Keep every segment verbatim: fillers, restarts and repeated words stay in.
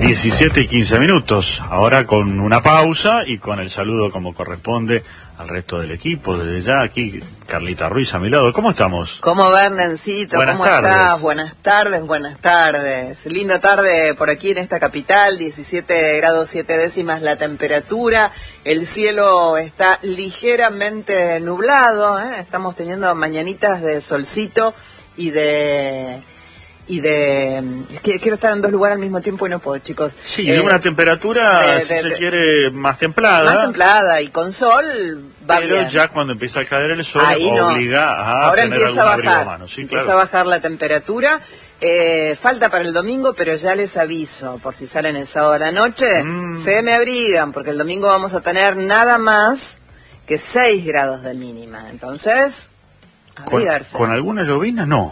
diecisiete y quince minutos, ahora con una pausa y con el saludo como corresponde al resto del equipo. Desde ya aquí, Carlita Ruiz a mi lado. ¿Cómo estamos? ¿Cómo va, Hernancito? Buenas ¿Cómo tardes. estás? Buenas tardes, buenas tardes. Linda tarde por aquí en esta capital, diecisiete grados siete décimas la temperatura. El cielo está ligeramente nublado, ¿eh? Estamos teniendo mañanitas de solcito y de... y de... Es que quiero estar en dos lugares al mismo tiempo y no puedo, chicos. Sí, eh, de una temperatura, de, de, si se de, quiere, más templada. Más templada y con sol va pero bien. ya cuando empieza a caer el sol, Ahí no. obliga a Ahora tener empieza algún a abrigo a bajar, mano. Sí, empieza claro. a bajar la temperatura. Eh, falta para el domingo, pero ya les aviso, por si salen el sábado a la noche, Mm. se me abrigan, porque el domingo vamos a tener nada más que seis grados de mínima. Entonces, ¿Con, abrigarse. ¿Con alguna llovina? No.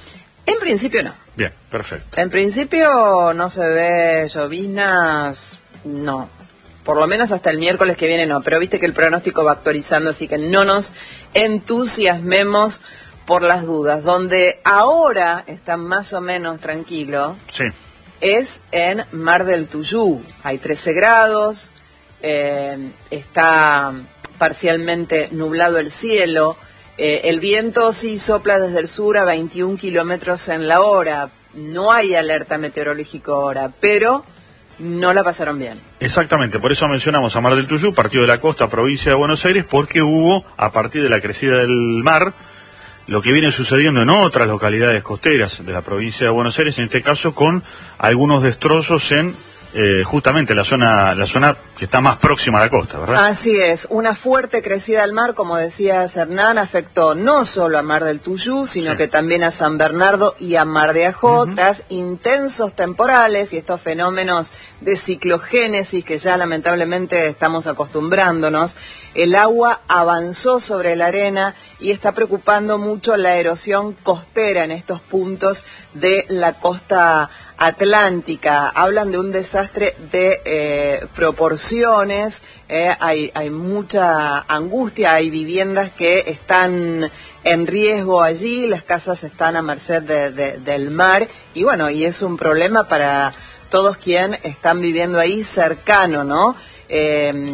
En principio no. Bien, perfecto. En principio no se ve lloviznas, no. Por lo menos hasta el miércoles que viene no. Pero viste que el pronóstico va actualizando, así que no nos entusiasmemos por las dudas. Donde ahora está más o menos tranquilo Sí. es en Mar del Tuyú. Hay trece grados, eh, está parcialmente nublado el cielo. Eh, el viento sí sopla desde el sur a veintiún kilómetros en la hora. No hay alerta meteorológica ahora, pero no la pasaron bien. Exactamente, por eso mencionamos a Mar del Tuyú, partido de la costa, provincia de Buenos Aires, porque hubo, a partir de la crecida del mar, lo que viene sucediendo en otras localidades costeras de la provincia de Buenos Aires, en este caso con algunos destrozos en eh, justamente la zona la zona que está más próxima a la costa, ¿verdad? Así es, una fuerte crecida del mar, como decía Hernán, afectó no solo a Mar del Tuyú, sino Sí. que también a San Bernardo y a Mar de Ajó, Uh-huh. tras intensos temporales y estos fenómenos de ciclogénesis que ya lamentablemente estamos acostumbrándonos. El agua avanzó sobre la arena y está preocupando mucho la erosión costera en estos puntos de la costa atlántica. Hablan de un desastre de eh, proporciones, eh, hay, hay mucha angustia, hay viviendas que están en riesgo allí, las casas están a merced de, de, del mar, y bueno, y es un problema para todos quienes están viviendo ahí cercano, ¿no? Eh,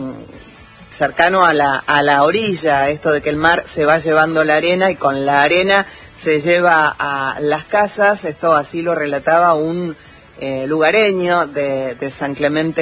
cercano a la, a la orilla, esto de que el mar se va llevando la arena y con la arena se lleva a las casas. Esto así lo relataba un eh, lugareño de, de San Clemente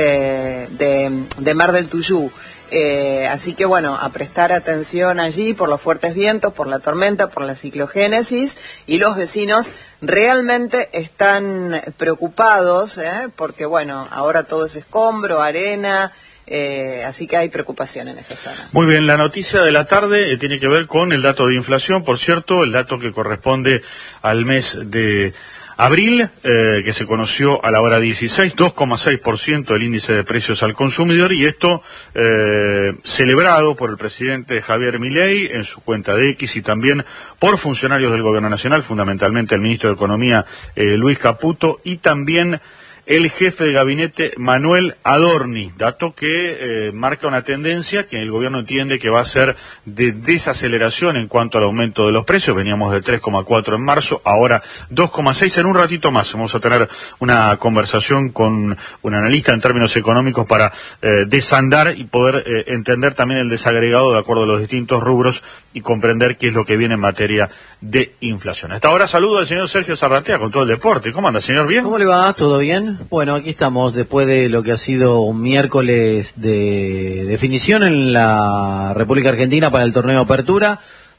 de, de Mar del Tuyú. Eh, así que bueno, a prestar atención allí por los fuertes vientos, por la tormenta, por la ciclogénesis, y los vecinos realmente están preocupados, ¿eh? Porque bueno, ahora todo es escombro, arena. Eh, así que hay preocupación en esa zona. Muy bien, la noticia de la tarde eh, tiene que ver con el dato de inflación, por cierto, el dato que corresponde al mes de abril, eh, que se conoció a la hora dieciséis, dos coma seis por ciento el índice de precios al consumidor, y esto eh, celebrado por el presidente Javier Milei en su cuenta de X y también por funcionarios del Gobierno Nacional, fundamentalmente el ministro de Economía eh, Luis Caputo, y también el jefe de gabinete Manuel Adorni, dato que eh, marca una tendencia que el gobierno entiende que va a ser de desaceleración en cuanto al aumento de los precios. Veníamos de tres coma cuatro en marzo, ahora dos coma seis. En un ratito más vamos a tener una conversación con un analista en términos económicos para eh, desandar y poder eh, entender también el desagregado de acuerdo a los distintos rubros y comprender qué es lo que viene en materia de inflación. Hasta ahora saludo al señor Sergio Zarratea con todo el deporte. ¿Cómo anda, señor? ¿Bien? ¿Cómo le va? ¿Todo bien? Bueno, aquí estamos después de lo que ha sido un miércoles de definición en la República Argentina para el torneo Apertura,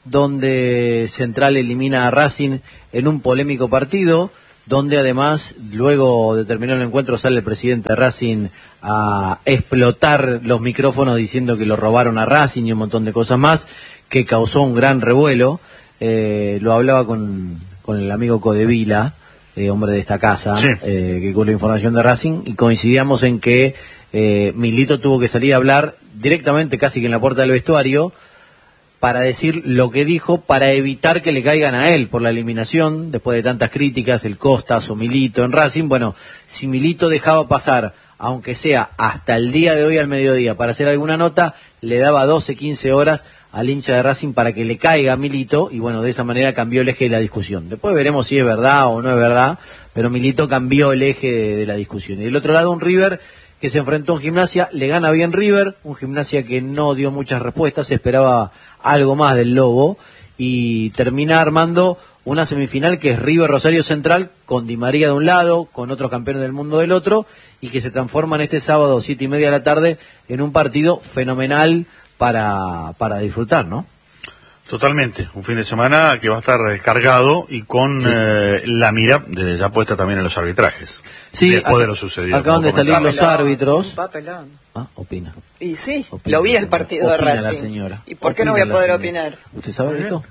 donde Central elimina a Racing en un polémico partido, donde además, luego de terminar el encuentro, sale el presidente de Racing a explotar los micrófonos diciendo que lo robaron a Racing y un montón de cosas más, que causó un gran revuelo. Eh, lo hablaba con, con el amigo Codevila, eh, hombre de esta casa, sí. eh, que cubre información de Racing, y coincidíamos en que eh, Milito tuvo que salir a hablar directamente, casi que en la puerta del vestuario, para decir lo que dijo, para evitar que le caigan a él por la eliminación, después de tantas críticas, el Costas o Milito en Racing. Bueno, si Milito dejaba pasar, aunque sea hasta el día de hoy al mediodía, para hacer alguna nota, le daba doce, quince horas al hincha de Racing para que le caiga a Milito, y bueno, de esa manera cambió el eje de la discusión. Después veremos si es verdad o no es verdad, pero Milito cambió el eje de, de la discusión. Y del otro lado un River que se enfrentó a un Gimnasia, le gana bien River, un Gimnasia que no dio muchas respuestas, se esperaba algo más del Lobo, y termina armando una semifinal que es River Rosario Central, con Di María de un lado, con otros campeones del mundo del otro, y que se transforman este sábado, siete y media de la tarde, en un partido fenomenal para, para disfrutar, ¿no? Totalmente, un fin de semana que va a estar cargado y con sí. eh, la mira desde ya puesta también en los arbitrajes. Sí, después acá, de lo sucedido. Acaban de salir los árbitros. Un papelón. Ah, opina. Y sí, opina, lo vi el partido de Racing. La señora. ¿Y por qué opina no voy a poder señora. opinar? ¿Usted sabe de esto?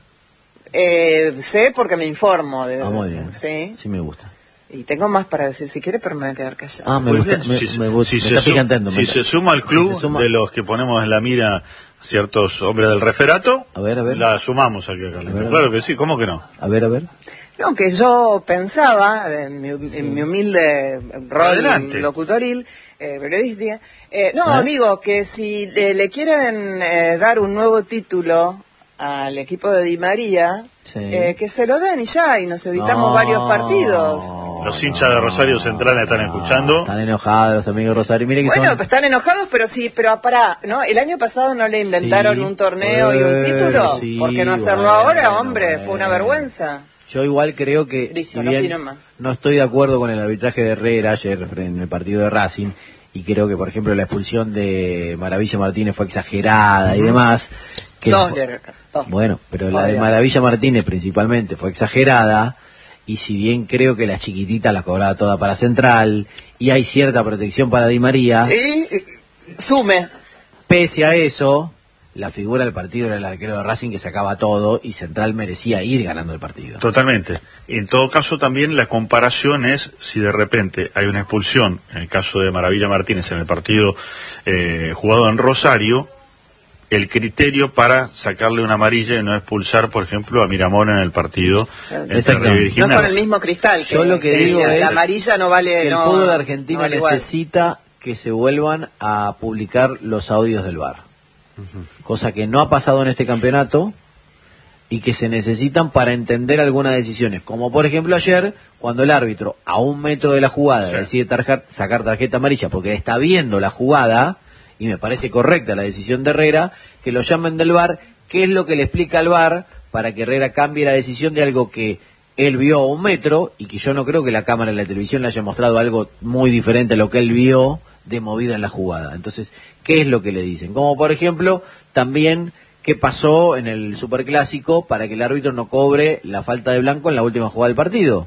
Eh, sé porque me informo. De, ah, muy bien. Sí. Sí me gusta. Y tengo más para decir si quiere, pero me voy a quedar callado. Ah, me muy gusta, bien. me, si, me gusta. Si, me se, está su, picantando, si se suma al club si suma... de los que ponemos en la mira ciertos hombres del referato, a ver, a ver. la sumamos aquí a Carlito. Claro que sí, ¿cómo que no? A ver, a ver. No, que yo pensaba, en mi, en mi humilde rol Adelante. locutoril, eh, periodística, eh, no, ¿Eh? digo que si le, le quieren eh, dar un nuevo título al equipo de Di María, sí. eh, que se lo den y ya, y nos evitamos no, varios partidos. Los hinchas no, de Rosario Central están no, escuchando. Están enojados, amigos de Rosario. Miren que bueno, son... pues están enojados, pero sí, pero pará, ¿no? El año pasado no le inventaron sí, un torneo eh, y un título. Sí, ¿por qué no hacerlo bueno, ahora, hombre? Bueno. Fue una vergüenza. Yo igual creo que, Listo, si bien no, más. no estoy de acuerdo con el arbitraje de Herrera ayer en el partido de Racing, y creo que, por ejemplo, la expulsión de Maravilla Martínez fue exagerada uh-huh. y demás. Que dos, fue, dos. Bueno, pero la de Maravilla Martínez principalmente fue exagerada, y si bien creo que las chiquititas las cobraba toda para Central, y hay cierta protección para Di María, y sume. Pese a eso, la figura del partido era el arquero de Racing que sacaba todo, y Central merecía ir ganando el partido. Totalmente. En todo caso, también la comparación es si de repente hay una expulsión, en el caso de Maravilla Martínez en el partido eh, jugado en Rosario, el criterio para sacarle una amarilla y no expulsar, por ejemplo, a Miramón en el partido entre River y Gimnasia. No con el mismo cristal. Que, Yo lo que, que digo es la amarilla no vale. Que no, el fútbol argentino no vale necesita igual. que se vuelvan a publicar los audios del V A R. Uh-huh. Cosa que no ha pasado en este campeonato y que se necesitan para entender algunas decisiones. Como por ejemplo ayer, cuando el árbitro a un metro de la jugada sí. decide tarjar, sacar tarjeta amarilla porque está viendo la jugada, y me parece correcta la decisión de Herrera, que lo llamen del V A R, ¿qué es lo que le explica al V A R para que Herrera cambie la decisión de algo que él vio a un metro, y que yo no creo que la cámara de la televisión le haya mostrado algo muy diferente a lo que él vio de movida en la jugada? Entonces, ¿qué es lo que le dicen? Como por ejemplo, también, ¿qué pasó en el Superclásico para que el árbitro no cobre la falta de Blanco en la última jugada del partido?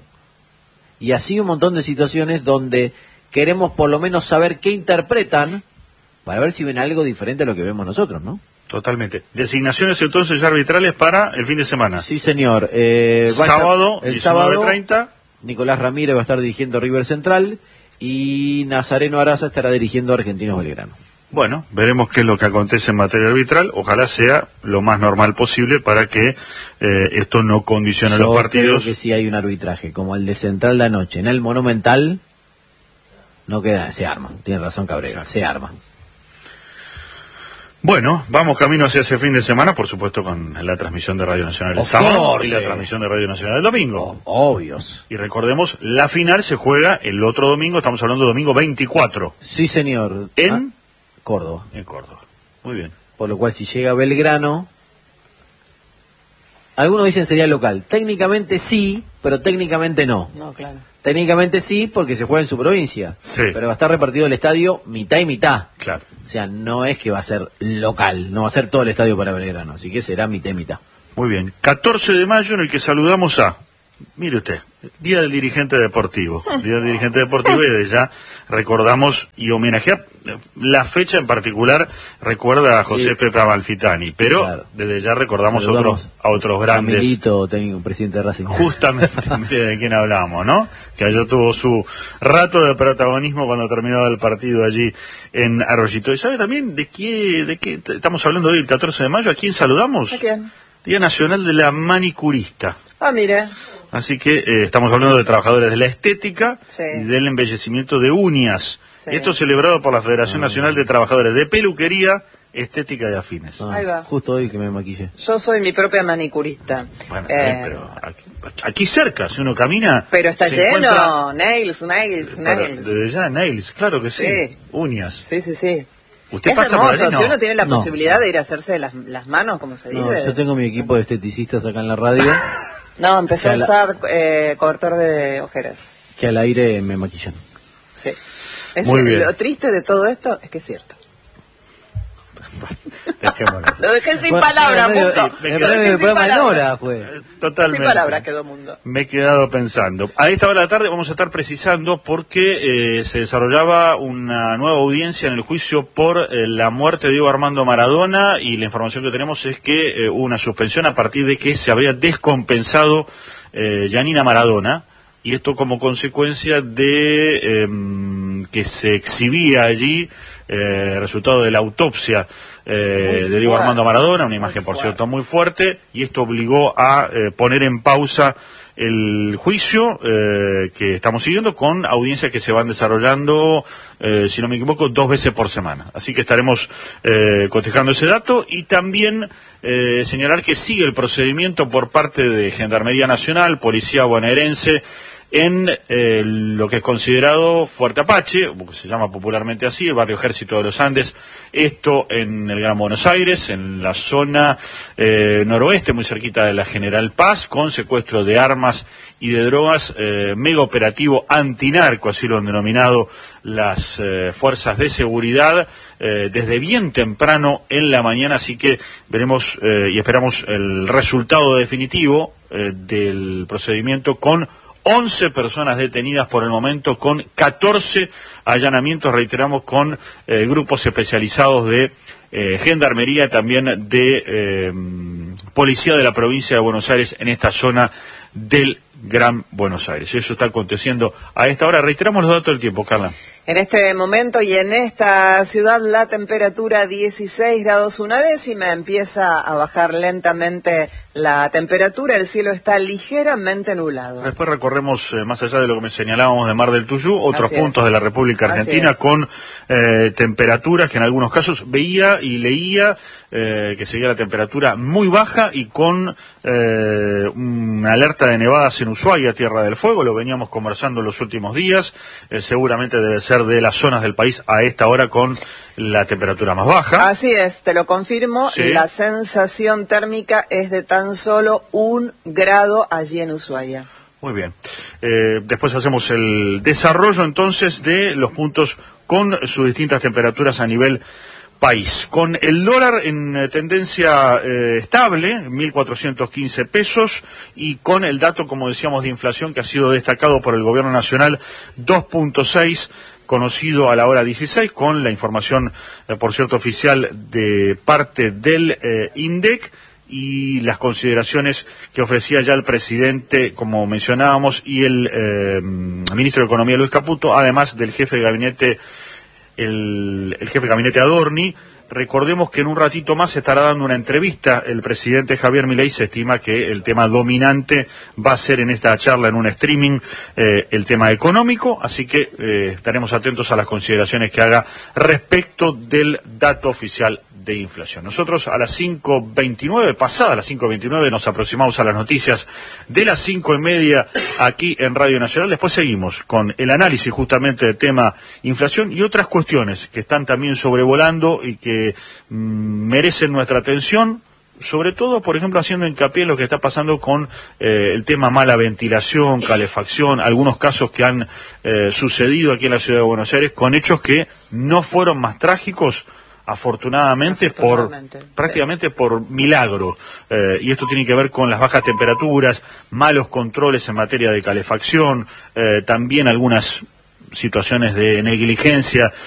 Y así un montón de situaciones donde queremos por lo menos saber qué interpretan, para ver si ven algo diferente a lo que vemos nosotros, ¿no? Totalmente. Designaciones entonces ya arbitrales para el fin de semana. Sí, señor. Eh, sábado, el sábado, treinta. Nicolás Ramírez va a estar dirigiendo River Central y Nazareno Araza estará dirigiendo Argentinos Belgrano. Bueno, veremos qué es lo que acontece en materia arbitral. Ojalá sea lo más normal posible para que eh, esto no condicione Yo los partidos. Creo que si hay un arbitraje como el de Central de anoche en el Monumental, no queda, se arma. Tiene razón Cabrera, se arma. Bueno, vamos camino hacia ese fin de semana, por supuesto con la transmisión de Radio Nacional el of sábado course, y la sí. transmisión de Radio Nacional el domingo. Oh, obvios. Y recordemos, la final se juega el otro domingo, estamos hablando de domingo veinticuatro. Sí, señor. En ah, Córdoba. En Córdoba. Muy bien. Por lo cual, si llega Belgrano, algunos dicen sería local. Técnicamente sí, pero técnicamente no. No, claro. Técnicamente sí, porque se juega en su provincia. Sí. Pero va a estar repartido el estadio mitad y mitad. Claro. O sea, no es que va a ser local, no va a ser todo el estadio para Belgrano, así que será mitad y mitad. Muy bien. catorce de mayo en el que saludamos a, mire usted, Día del Dirigente Deportivo. Día del Dirigente Deportivo, y desde ya recordamos y homenajea la fecha en particular, recuerda a José sí. Pepe Amalfitani, pero claro. desde ya recordamos a otros, a otros grandes. Camilito, técnico, presidente de Racing. Justamente de quien hablamos, ¿no? Que ayer tuvo su rato de protagonismo cuando terminaba el partido allí en Arroyito. ¿Y sabe también de qué, de qué estamos hablando hoy, el catorce de mayo? ¿A quién saludamos? ¿A quién? Día Nacional de la Manicurista. Ah, mire. Así que eh, estamos hablando de trabajadores de la estética sí. y del embellecimiento de uñas. Sí. Esto celebrado por la Federación Nacional de Trabajadores de Peluquería, Estética de Afines. Ah, Ahí va. Justo hoy que me maquillé. Yo soy mi propia manicurista. Bueno, Eh, pero aquí, aquí cerca, si uno camina... Pero está se lleno, encuentra- nails, nails, Pero nails. desde ya, nails, claro que sí. Sí. Uñas. Sí, sí, sí. ¿Usted Es pasa por hermoso, ahí? No. si uno tiene la No. posibilidad de ir a hacerse las, las manos, como se dice. No, yo tengo mi equipo de esteticistas acá en la radio, No, empezó O a sea, usar eh, corrector de ojeras. que al aire me maquillan. Sí. Es, Muy bien. Lo triste de todo esto es que es cierto. Dejémoslo. Lo dejé sin Fue- palabras, en medio- Mundo. me En quedo- Lo medio dejé del sin programa de palabras. Nora fue. Eh, Totalmente. Sin palabras quedó Mundo. Me he quedado pensando. A esta hora de la tarde vamos a estar precisando porque eh, se desarrollaba una nueva audiencia en el juicio por eh, la muerte de Diego Armando Maradona, y la información que tenemos es que eh, hubo una suspensión a partir de que se había descompensado eh, Giannina Maradona, y esto como consecuencia de eh, que se exhibía allí eh, el resultado de la autopsia eh, Muy de Diego fuerte, Armando Maradona, una muy imagen por fuerte. cierto muy fuerte, y esto obligó a eh, poner en pausa el juicio eh, que estamos siguiendo, con audiencias que se van desarrollando, eh, si no me equivoco, dos veces por semana. Así que estaremos eh, cotejando ese dato, y también eh, señalar que sigue el procedimiento por parte de Gendarmería Nacional, Policía Bonaerense, en eh, lo que es considerado Fuerte Apache, que se llama popularmente así, el barrio Ejército de los Andes, esto en el Gran Buenos Aires, en la zona eh, noroeste, muy cerquita de la General Paz, con secuestro de armas y de drogas, eh, mega operativo antinarco, así lo han denominado las eh, fuerzas de seguridad, eh, desde bien temprano en la mañana, así que veremos eh, y esperamos el resultado definitivo eh, del procedimiento, con once personas detenidas por el momento, con catorce allanamientos, reiteramos, con eh, grupos especializados de eh, gendarmería, también de eh, policía de la provincia de Buenos Aires en esta zona del Gran Buenos Aires. Eso está aconteciendo a esta hora. Reiteramos los datos del tiempo, Carla. En este momento y en esta ciudad la temperatura dieciséis grados una décima, empieza a bajar lentamente la temperatura, el cielo está ligeramente nublado. Después recorremos, eh, más allá de lo que me señalábamos de Mar del Tuyú, otros Así puntos es. de la República Así Argentina es. con eh, temperaturas que en algunos casos veía y leía eh, que seguía la temperatura muy baja, y con eh, una alerta de nevadas en Ushuaia, Tierra del Fuego. Lo veníamos conversando en los últimos días, eh, seguramente debe ser de las zonas del país a esta hora con la temperatura más baja. Así es, te lo confirmo, Sí. la sensación térmica es de tan solo un grado allí en Ushuaia. Muy bien. Eh, después hacemos el desarrollo entonces de los puntos con sus distintas temperaturas a nivel país. Con el dólar en eh, tendencia eh, estable, mil cuatrocientos quince pesos, y con el dato, como decíamos, de inflación que ha sido destacado por el Gobierno Nacional, dos punto seis, conocido a la hora dieciséis, con la información, eh, por cierto, oficial de parte del eh, INDEC, y las consideraciones que ofrecía ya el presidente, como mencionábamos, y el eh, ministro de Economía, Luis Caputo, además del jefe de gabinete, el, el jefe de gabinete Adorni. Recordemos que en un ratito más estará dando una entrevista el presidente Javier Milei. Se estima que el tema dominante va a ser en esta charla, en un streaming, eh, el tema económico, así que eh, estaremos atentos a las consideraciones que haga respecto del dato oficial de inflación. Nosotros a las cinco veintinueve, pasada las cinco veintinueve, nos aproximamos a las noticias de las cinco y media aquí en Radio Nacional. Después seguimos con el análisis justamente del tema inflación y otras cuestiones que están también sobrevolando y que mm, merecen nuestra atención, sobre todo, por ejemplo, haciendo hincapié en lo que está pasando con eh, el tema mala ventilación, calefacción, algunos casos que han eh, sucedido aquí en la ciudad de Buenos Aires, con hechos que no fueron más trágicos, afortunadamente, Afortunadamente, por prácticamente por milagro, eh, y esto tiene que ver con las bajas temperaturas, malos controles en materia de calefacción, eh, también algunas situaciones de negligencia